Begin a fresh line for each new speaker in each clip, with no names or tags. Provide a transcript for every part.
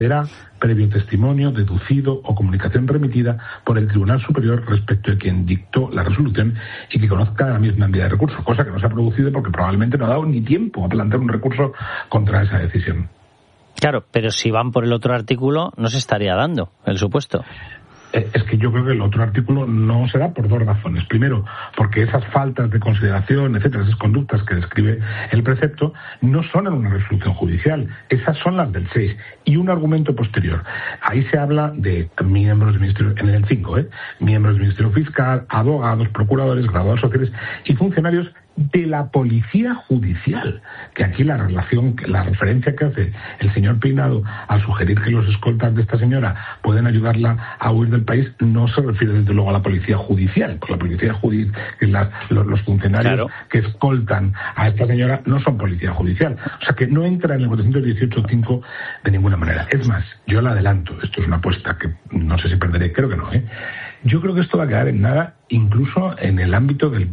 será previo testimonio, deducido o comunicación remitida por el Tribunal Superior respecto de quien dictó la resolución y que conozca la misma vía de recurso, cosa que no se ha producido porque probablemente no ha dado ni tiempo a plantear un recurso contra esa decisión.
Claro, pero si van por el otro artículo, no se estaría dando el supuesto.
Es que yo creo que el otro artículo no se da por dos razones. Primero, porque esas faltas de consideración, etcétera, esas conductas que describe el precepto, no son en una resolución judicial. Esas son las del 6. Y un argumento posterior. Ahí se habla de miembros del Ministerio, en el 5, miembros del Ministerio Fiscal, abogados, procuradores, graduados sociales y funcionarios de la Policía Judicial, que aquí la referencia que hace el señor Peinado al sugerir que los escoltas de esta señora pueden ayudarla a huir del país no se refiere desde luego a la Policía Judicial, porque la Policía Judicial, que los funcionarios claro, que escoltan a esta señora no son Policía Judicial, o sea que no entra en el 418.5 de ninguna manera. Es más, yo la adelanto, esto es una apuesta que no sé si perderé, creo que no, Yo creo que esto va a quedar en nada, incluso en el ámbito del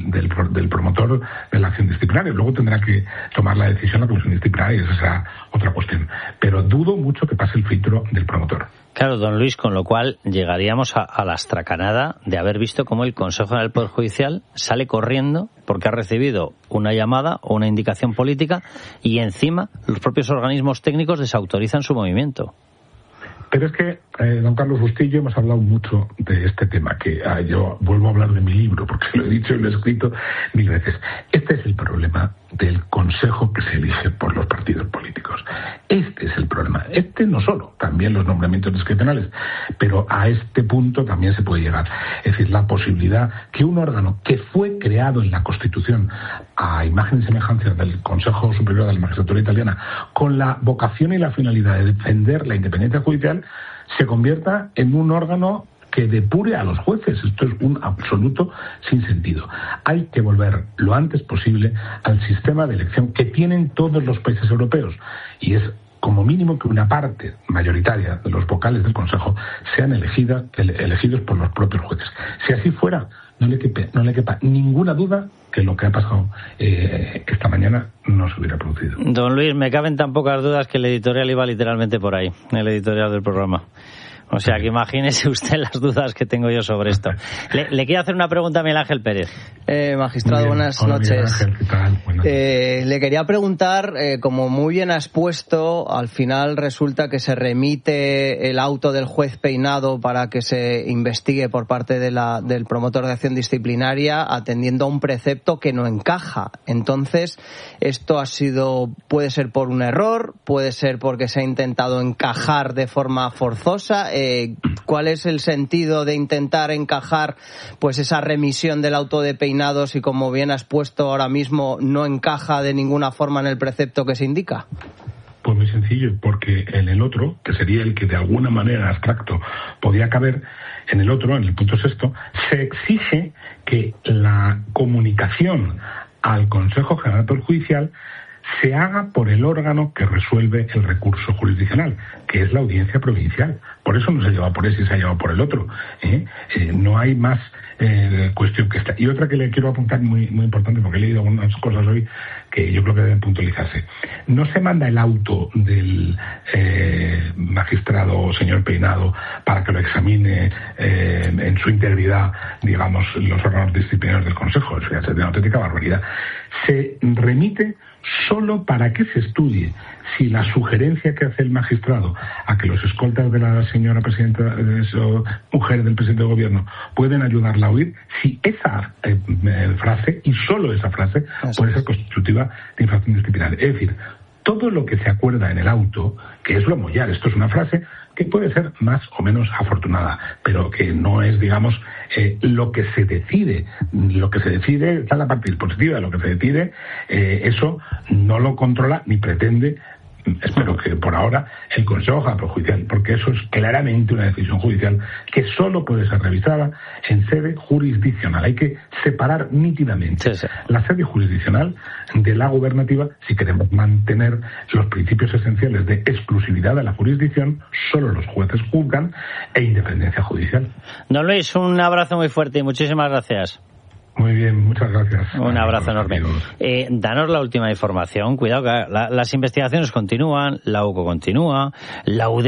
promotor de la acción disciplinaria. Luego tendrá que tomar la decisión la comisión disciplinaria y esa será otra cuestión. Pero dudo mucho que pase el filtro del promotor.
Claro, don Luis, con lo cual llegaríamos a la astracanada de haber visto cómo el Consejo General del Poder Judicial sale corriendo porque ha recibido una llamada o una indicación política y encima los propios organismos técnicos desautorizan su movimiento.
Pero es que, don Carlos Bustillo, hemos hablado mucho de este tema, que yo vuelvo a hablar de mi libro, porque lo he dicho y lo he escrito 1000 veces. Este es el problema del consejo que se elige por los partidos políticos. Este es el problema. Este no solo, también los nombramientos discrecionales, pero a este punto también se puede llegar. Es decir, la posibilidad que un órgano que fue creado en la Constitución a imagen y semejanza del Consejo Superior de la Magistratura Italiana, con la vocación y la finalidad de defender la independencia judicial, se convierta en un órgano que depure a los jueces. Esto es un absoluto sinsentido. Hay que volver lo antes posible al sistema de elección que tienen todos los países europeos, y es como mínimo que una parte mayoritaria de los vocales del Consejo sean elegidos por los propios jueces. Si así fuera, no le quepa ninguna duda que lo que ha pasado esta mañana no se hubiera producido.
Don Luis, me caben tan pocas dudas que el editorial iba literalmente por ahí, el editorial del programa. O sea, que imagínese usted las dudas que tengo yo sobre esto. Le quiero hacer una pregunta a Miguel Ángel Pérez.
Magistrado, buenas noches.
Miguel Ángel, ¿qué tal? Buenas noches.
Le quería preguntar, como muy bien ha expuesto, al final resulta que se remite el auto del juez Peinado para que se investigue por parte del promotor de acción disciplinaria, atendiendo a un precepto que no encaja. Entonces, esto puede ser por un error, puede ser porque se ha intentado encajar de forma forzosa. ¿Cuál es el sentido de intentar encajar pues esa remisión del auto de Peinado si, como bien has puesto ahora mismo, no encaja de ninguna forma en el precepto que se indica?
Pues muy sencillo, porque en el otro, que sería el que de alguna manera abstracto podía caber, en el otro, en el punto 6, se exige que la comunicación al Consejo General del Poder Judicial se haga por el órgano que resuelve el recurso jurisdiccional, que es la Audiencia Provincial. Por eso no se lleva por ese y se ha llevado por el otro. No hay más cuestión que esta. Y otra que le quiero apuntar muy, muy importante, porque he leído algunas cosas hoy que yo creo que deben puntualizarse. No se manda el auto del magistrado señor Peinado para que lo examine en su integridad, digamos, los órganos disciplinarios del Consejo. Eso ya es de una auténtica barbaridad. Se remite solo para que se estudie si la sugerencia que hace el magistrado a que los escoltas de la señora presidenta, mujer del presidente del gobierno, pueden ayudarla a huir, si esa frase, y solo esa frase, puede ser constitutiva de infracción disciplinaria. Es decir, todo lo que se acuerda en el auto, que es lo mollar, esto es una frase que puede ser más o menos afortunada, pero que no es, digamos, lo que se decide. Lo que se decide está en la parte dispositiva, lo que se decide, eso no lo controla ni pretende, espero que por ahora, el Consejo General del Poder Judicial, porque eso es claramente una decisión judicial que solo puede ser revisada en sede jurisdiccional. Hay que separar nítidamente la sede jurisdiccional de la gubernativa si queremos mantener los principios esenciales de exclusividad de la jurisdicción, solo los jueces juzgan, e independencia judicial.
Don Luis, un abrazo muy fuerte y muchísimas gracias.
Muy bien, muchas gracias.
Un abrazo enorme. Danos la última información. Cuidado que las investigaciones continúan, la UCO continúa, la